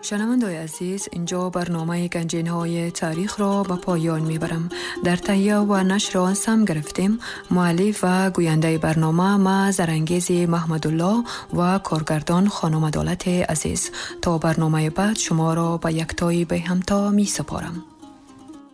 شنونده‌های عزیز، اینجا برنامه گنجینه‌های تاریخ را به پایان میبرم. در تهیه و نشر آن سهم گرفتیم مؤلف و گوینده برنامه ما زرنگیز محمدالله و کارگردان خانم عدالت عزیز. تا برنامه بعد شما را به یکتایی به همتا می سپارم.